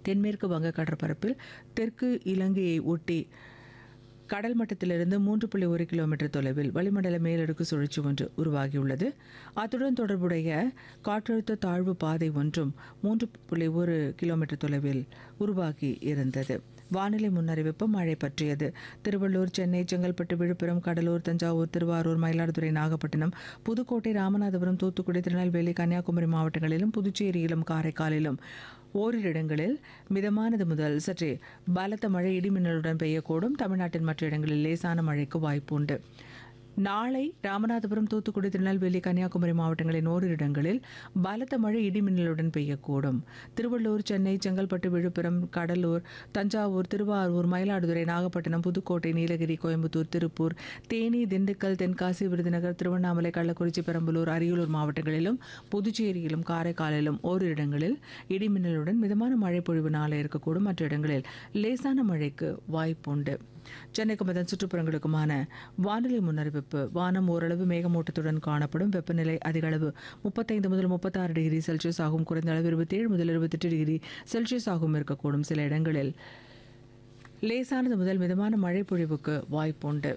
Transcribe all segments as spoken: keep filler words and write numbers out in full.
தென்மேற்கு வங்க கடற்பரப்பில் தெற்கு இலங்கையை ஒட்டி கடல் மட்டத்திலிருந்து மூன்று புள்ளி ஒரு கிலோமீட்டர் தொலைவில் வளிமண்டல மேலடுக்கு சுழற்சி ஒன்று உருவாகியுள்ளது. அத்துடன் தொடர்புடைய காற்றழுத்த தாழ்வு பாதை ஒன்றும் மூன்று புள்ளி ஒரு கிலோமீட்டர் தொலைவில் உருவாகி இருந்தது. வானிலை முன்னறிவிப்பு மழை பற்றியது. திருவள்ளூர், சென்னை, செங்கல்பட்டு, விழுப்புரம், கடலூர், தஞ்சாவூர், திருவாரூர், மயிலாடுதுறை, நாகப்பட்டினம், புதுக்கோட்டை, ராமநாதபுரம், தூத்துக்குடி, திருநெல்வேலி, கன்னியாகுமரி மாவட்டங்களிலும் புதுச்சேரியிலும் காரைக்காலிலும் ஓரிரு இடங்களில் மிதமானது முதல் சற்றே பலத்த மழை இடிமின்னலுடன் பெய்யக்கூடும். தமிழ்நாட்டின் மற்ற இடங்களில் லேசான மழைக்கு வாய்ப்பு உண்டு. நாளை ராமநாதபுரம், தூத்துக்குடி, திருநெல்வேலி, கன்னியாகுமரி மாவட்டங்களின் ஓரிரு இடங்களில் பலத்த மழை இடிமின்னலுடன் பெய்யக்கூடும். திருவள்ளூர், சென்னை, செங்கல்பட்டு, விழுப்புரம், கடலூர், தஞ்சாவூர், திருவாரூர், மயிலாடுதுறை, நாகப்பட்டினம், புதுக்கோட்டை, நீலகிரி, கோயம்புத்தூர், திருப்பூர், தேனி, திண்டுக்கல், தென்காசி, விருதுநகர், திருவண்ணாமலை, கள்ளக்குறிச்சி, பெரம்பலூர், அரியலூர் மாவட்டங்களிலும் புதுச்சேரியிலும் காரைக்காலிலும் ஓரிரு இடங்களில் இடிமின்னலுடன் மிதமான மழை பொழிவு நாளை இருக்கக்கூடும். மற்ற இடங்களில் லேசான மழைக்கு வாய்ப்புண்டு. சென்னைக்கும் அதன் சுற்றுப்புறங்களுக்குமான வானிலை முன்னறிவிப்பு. வானம் ஓரளவு மேகமூட்டத்துடன் காணப்படும். வெப்பநிலை அதிக அளவு முப்பத்தைந்து முதல் முப்பத்தாறு டிகிரி செல்சியஸ் ஆகும். குறைந்த அளவு இருபத்தேழு முதல் இருபத்தெட்டு டிகிரி செல்சியஸ் ஆகும் இருக்கக்கூடும். சில இடங்களில் லேசானது முதல் மிதமான மழை பொழிவுக்கு வாய்ப்புண்டு.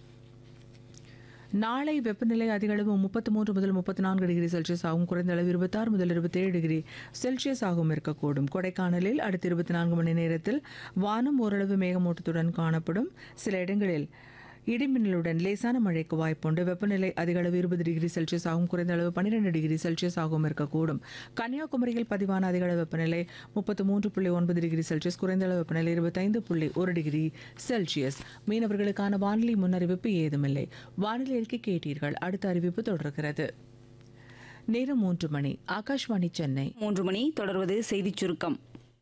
நாளை வெப்பநிலை அதிக அளவு முப்பத்தி மூன்று முதல் முப்பத்தி நான்கு டிகிரி செல்சியஸ் ஆகும். குறைந்த அளவு இருபத்தாறு முதல் இருபத்தேழு டிகிரி செல்சியஸ் ஆகும் இருக்கக்கூடும். கொடைக்கானலில் அடுத்த இருபத்தி நான்கு மணி நேரத்தில் வானம் ஓரளவு மேகமூட்டத்துடன் காணப்படும். சில இடங்களில் இடிமின்னலுடன் லேசான மழைக்கு வாய்ப்புண்டு. வெப்பநிலை அதிக அளவு இருபது டிகிரி செல்சியஸ் ஆகும். குறைந்த அளவு பன்னிரண்டு டிகிரி செல்சியஸ் ஆகும் இருக்கக்கூடும். கன்னியாகுமரியில் பதிவான அதிக அளவு வெப்பநிலை முப்பத்தி மூன்று புள்ளி ஒன்பது டிகிரி செல்சியஸ். குறைந்த அளவு வெப்பநிலை இருபத்தைந்து புள்ளி ஒரு டிகிரி செல்சியஸ். மீனவர்களுக்கான வானிலை முன்னறிவிப்பு ஏதுமில்லை. வானிலை அறிக்கை கேட்டீர்கள். அடுத்த அறிவிப்பு தொடர்கிறது. நேரம் மூன்று மணி. ஆகாஷ்வாணி சென்னை. மூன்று மணி. தொடர்வது செய்திச் சுருக்கம்.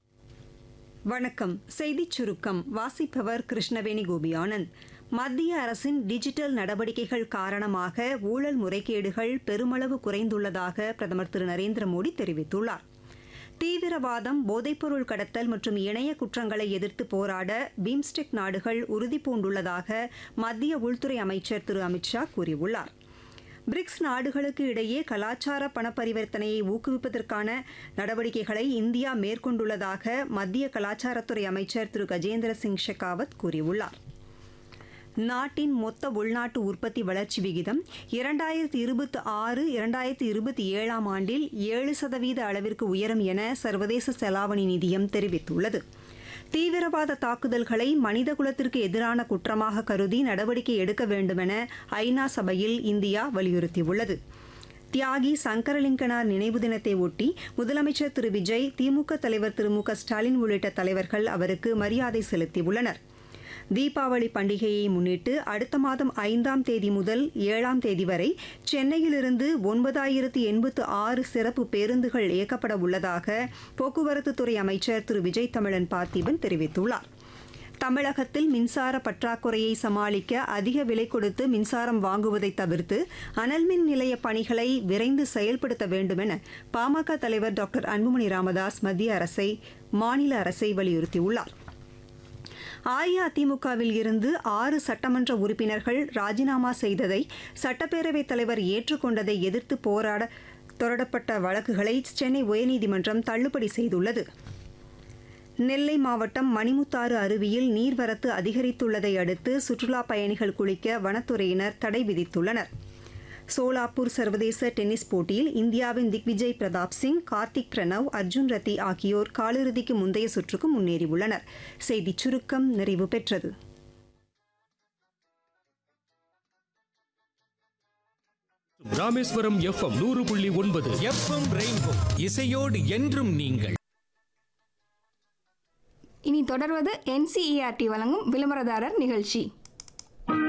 வணக்கம். செய்திச் சுருக்கம் வாசிப்பவர் கிருஷ்ணவேணி கோபியானந்த். மத்திய அரசின் டிஜிட்டல் நடவடிக்கைகள் காரணமாக ஊழல் முறைகேடுகள் பெருமளவு குறைந்துள்ளதாக பிரதமர் திரு நரேந்திர மோடி தெரிவித்துள்ளார். தீவிரவாதம், போதைப்பொருள் கடத்தல் மற்றும் இணைய குற்றங்களை எதிர்த்து போராட பிம்ஸ்டெக் நாடுகள் உறுதிபூண்டுள்ளதாக மத்திய உள்துறை அமைச்சர் திரு அமித்ஷா கூறியுள்ளார். பிரிக்ஸ் நாடுகளுக்கு இடையே கலாச்சார பண பரிவர்த்தனையை ஊக்குவிப்பதற்கான நடவடிக்கைகளை இந்தியா மேற்கொண்டுள்ளதாக மத்திய கலாச்சாரத்துறை அமைச்சர் திரு கஜேந்திர சிங் ஷெகாவத் கூறியுள்ளார். நாட்டின் மொத்த உள்நாட்டு உற்பத்தி வளர்ச்சி விகிதம் இரண்டாயிரத்தி இருபத்தி ஆறு இரண்டாயிரத்தி இருபத்தி ஏழாம் ஆண்டில் ஏழு சதவீத அளவிற்கு உயரும் என சர்வதேச செலாவணி நிதியம் தெரிவித்துள்ளது. தீவிரவாத தாக்குதல்களை மனிதகுலத்திற்கு எதிரான குற்றமாக கருதி நடவடிக்கை எடுக்க வேண்டுமென ஐநா சபையில் இந்தியா வலியுறுத்தியுள்ளது. தியாகி சங்கரலிங்கனார் நினைவு தினத்தை ஒட்டி முதலமைச்சர் திரு விஜய், திமுக தலைவர் திரு மு க ஸ்டாலின் உள்ளிட்ட தலைவர்கள் அவருக்கு மரியாதை செலுத்தியுள்ளனர். தீபாவளி பண்டிகையை முன்னிட்டு அடுத்த மாதம் ஐந்தாம் தேதி முதல் ஏழாம் தேதி வரை சென்னையிலிருந்து ஒன்பதாயிரத்து எண்பத்து ஆறு சிறப்பு பேருந்துகள் இயக்கப்பட உள்ளதாக போக்குவரத்துத்துறை அமைச்சர் திரு விஜய் தமிழன் பார்த்திபன் தெரிவித்துள்ளார். தமிழகத்தில் மின்சார பற்றாக்குறையை சமாளிக்க அதிக விலை கொடுத்து மின்சாரம் வாங்குவதை தவிர்த்து அனல்மின் நிலைய பணிகளை விரைந்து செயல்படுத்த வேண்டும் என பாமக தலைவர் டாக்டர் அன்புமணி ராமதாஸ் மத்திய அரசை மாநில அரசை வலியுறுத்தியுள்ளார். அஇஅதிமுகவில் இருந்து ஆறு சட்டமன்ற உறுப்பினர்கள் ராஜினாமா செய்ததை சட்டப்பேரவைத் தலைவர் ஏற்றுக்கொண்டதை எதிர்த்து போராட தொடரப்பட்ட வழக்குகளை சென்னை உயர்நீதிமன்றம் தள்ளுபடி செய்துள்ளது. நெல்லை மாவட்டம் மணிமுத்தாறு அருவியில் நீர்வரத்து அதிகரித்துள்ளதை அடுத்து சுற்றுலாப் பயணிகள் குளிக்க வனத்துறையினர் தடை விதித்துள்ளனர். சோலாப்பூர் சர்வதேச டென்னிஸ் போட்டியில் இந்தியாவின் திக்விஜய் பிரதாப் சிங், கார்த்திக் பிரணவ், அர்ஜுன் ரத்தி ஆகியோர் காலிறுதிக்கு முந்தைய சுற்றுக்கு முன்னேறியுள்ளனர். செய்திச் சுருக்கம் நிறைவு பெற்றது. ராமேஸ்வரம் எஃப்எம் நூறு புள்ளி ஒன்பது எஃப்எம் ரெயின்போ இசையோடு என்றும் நீங்கள். இனி தொடர்வது என்சிஇஆர்டி வழங்கும் விளம்பரதாரர் நிகழ்ச்சி.